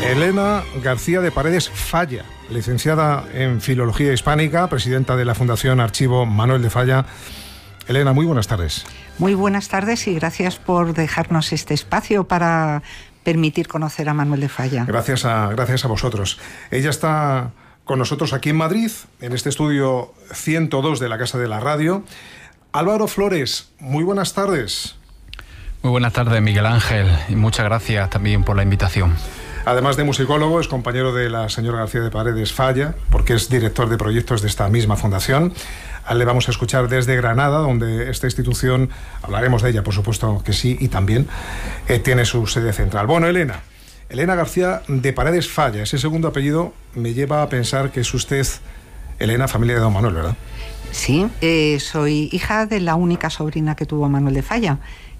Elena García de Paredes Falla, licenciada en Filología Hispánica, presidenta de la Fundación Archivo Manuel de Falla. Elena, muy buenas tardes. Muy buenas tardes y gracias por dejarnos este espacio para permitir conocer a Manuel de Falla. Gracias a vosotros. Ella está con nosotros aquí en Madrid, en este estudio 102 de la Casa de la Radio. Álvaro Flores, muy buenas tardes. Muy buenas tardes, Miguel Ángel, y muchas gracias también por la invitación. Además de musicólogo, es compañero de la señora García de Paredes Falla, porque es director de proyectos de esta misma fundación. Le vamos a escuchar desde Granada, donde esta institución, hablaremos de ella, por supuesto que sí, y también tiene su sede central. Bueno, Elena García de Paredes Falla, ese segundo apellido me lleva a pensar que es usted, Elena, familia de don Manuel, ¿verdad? Sí, soy hija de la única sobrina que tuvo Manuel de Falla.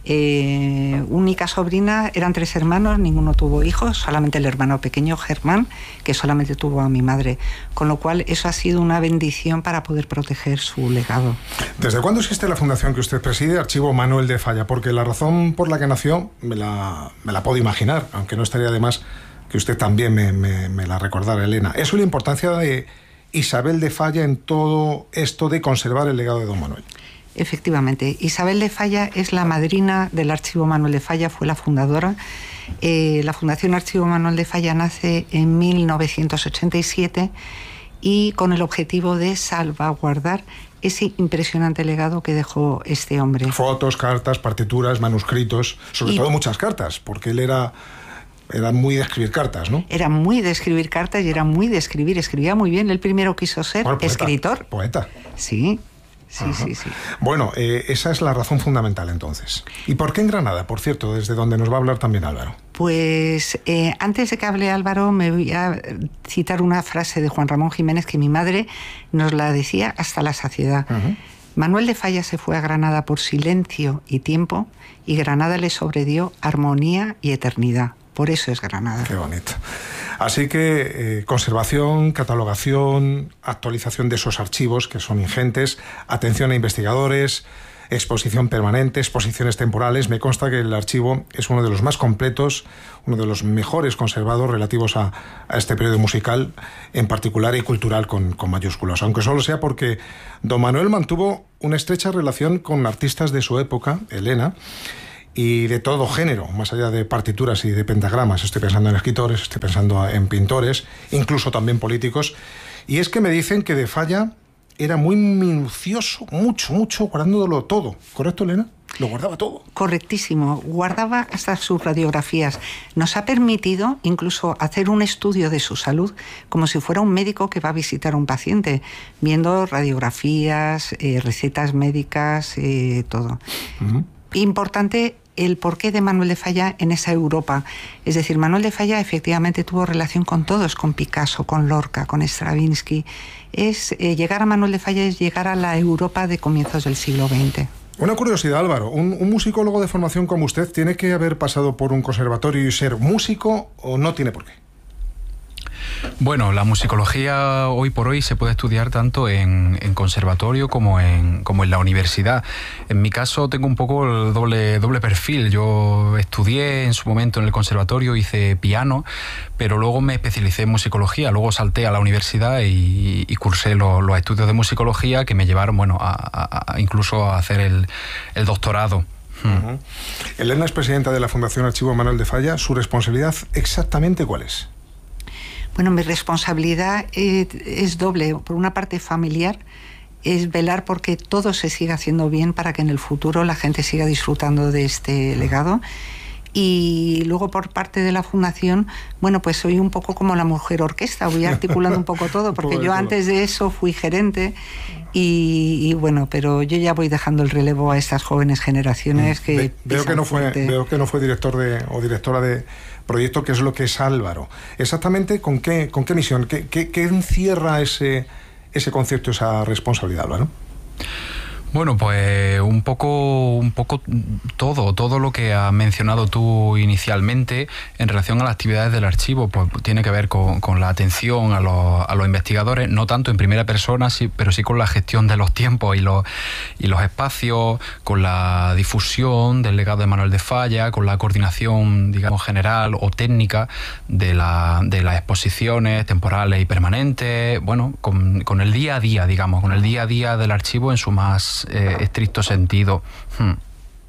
Única sobrina, eran 3 hermanos, ninguno tuvo hijos, solamente el hermano pequeño Germán, que solamente tuvo a mi madre, con lo cual eso ha sido una bendición para poder proteger su legado. ¿Desde cuándo existe la fundación que usted preside, Archivo Manuel de Falla? Porque la razón por la que nació me la puedo imaginar, aunque no estaría de más que usted también me la recordara, Elena. Es la importancia de Isabel de Falla en todo esto de conservar el legado de don Manuel. Efectivamente, Isabel de Falla es la madrina del Archivo Manuel de Falla, fue la fundadora. La Fundación Archivo Manuel de Falla nace en 1987 y con el objetivo de salvaguardar ese impresionante legado que dejó este hombre. Fotos, cartas, partituras, manuscritos, sobre todo muchas cartas, porque él era muy de escribir cartas, ¿no? Era muy de escribir cartas y era muy de escribir, escribía muy bien. Él primero quiso ser escritor. Poeta. Sí. Sí. Bueno, esa es la razón fundamental entonces. ¿Y por qué en Granada, por cierto, desde donde nos va a hablar también Álvaro? Pues antes de que hable Álvaro me voy a citar una frase de Juan Ramón Jiménez que mi madre nos la decía hasta la saciedad. Manuel de Falla se fue a Granada por silencio y tiempo y Granada le sobredió armonía y eternidad. Por eso es Granada. Qué bonito. Así que conservación, catalogación, actualización de esos archivos que son ingentes, atención a investigadores, exposición permanente, exposiciones temporales. Me consta que el archivo es uno de los más completos, uno de los mejores conservados relativos a este periodo musical en particular y cultural con mayúsculas, aunque solo sea porque don Manuel mantuvo una estrecha relación con artistas de su época, Elena, y de todo género, más allá de partituras y de pentagramas. Estoy pensando en escritores, estoy pensando en pintores, incluso también políticos. Y es que me dicen que de Falla era muy minucioso, mucho, guardándolo todo. ¿Correcto, Elena? Lo guardaba todo. Correctísimo, guardaba hasta sus radiografías. Nos ha permitido incluso hacer un estudio de su salud como si fuera un médico que va a visitar a un paciente, viendo radiografías, recetas médicas, todo. Importante el porqué de Manuel de Falla en esa Europa. Es decir, Manuel de Falla efectivamente tuvo relación con todos, con Picasso, con Lorca, con Stravinsky. Llegar a Manuel de Falla es llegar a la Europa de comienzos del siglo XX. Una curiosidad, Álvaro. ¿Un musicólogo de formación como usted tiene que haber pasado por un conservatorio y ser músico o no tiene por qué? Bueno, la musicología hoy por hoy se puede estudiar tanto en conservatorio como en la universidad. En mi caso tengo un poco el doble perfil. Yo estudié en su momento en el conservatorio, hice piano, pero luego me especialicé en musicología. Luego salté a la universidad y cursé los estudios de musicología que me llevaron, incluso a hacer el doctorado. Elena es presidenta de la Fundación Archivo Manuel de Falla. ¿Su responsabilidad exactamente cuál es? Bueno, mi responsabilidad es doble. Por una parte familiar, es velar porque todo se siga haciendo bien para que en el futuro la gente siga disfrutando de este legado. Y luego por parte de la fundación, pues soy un poco como la mujer orquesta, voy articulando un poco todo, porque yo antes de eso fui gerente pero yo ya voy dejando el relevo a estas jóvenes generaciones que veo que no fue director o directora de proyecto, que es lo que es Álvaro. Exactamente con qué misión, qué encierra ese concepto, esa responsabilidad, Álvaro. Bueno, pues un poco todo lo que has mencionado tú inicialmente en relación a las actividades del archivo, pues tiene que ver con la atención a los investigadores, no tanto en primera persona, sí, pero sí con la gestión de los tiempos y los espacios, con la difusión del legado de Manuel de Falla, con la coordinación, digamos, general o técnica de las exposiciones temporales y permanentes, bueno, con el día a día, digamos, con el día a día del archivo en su más estricto sentido.